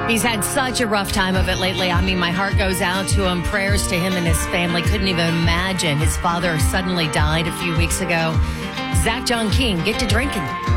He's had such a rough time of it lately. I mean, my heart goes out to him. Prayers to him and his family. Couldn't even imagine. His father suddenly died a few weeks ago. Zach John King, get to drinking.